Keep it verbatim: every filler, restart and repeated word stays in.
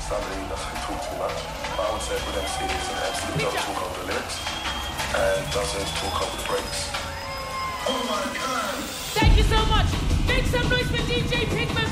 somebody who doesn't talk too much. But I would say with M C is an M C who doesn't talk over the lyrics and doesn't talk over the breaks. Oh my God! Thank you so much. Make some noise for D J Pigman.